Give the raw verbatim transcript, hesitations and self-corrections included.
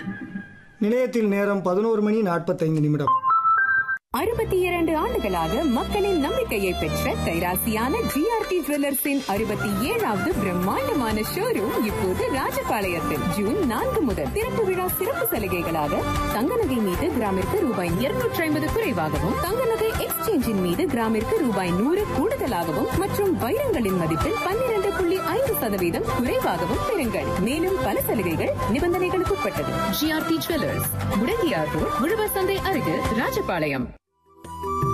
நிலையத்தில் நேரம் பதினோரு மணி நாற்பத்தைந்து நிமிடம். அறுபத்தி இரண்டு ஆண்டுகளாக மக்களின் நம்பிக்கையை பெற்ற கைராசியான ஜிஆர்டி ஜுவல்லர்ஸின் அறுபத்தி ஏழாவது பிரம்மாண்டமான ஷோரூம் இப்போது ராஜபாளையத்தில் ஜூன் நான்கு முதல் திறப்பு விழா சிறப்பு சலுகைகளாக தங்க நகை மீது கிராமிற்கு ரூபாய் இருநூற்றி ஐம்பது குறைவாகவும், தங்க நகை எக்ஸ்சேஞ்சின் மீது கிராமிற்கு ரூபாய் நூறு கூடுதலாகவும் மற்றும் வைரங்களின் மதிப்பில் பன்னிரண்டு புள்ளி ஐந்து சதவீதம் குறைவாகவும் பெறுங்கள். மேலும் பல சலுகைகள் நிபந்தனைகளுக்கு உட்பட்டது. ஜிஆர்டி ஜுவல்லர்ஸ், முடங்கியார் ரோட், உழவர் சந்தை அருகில், ராஜபாளையம்.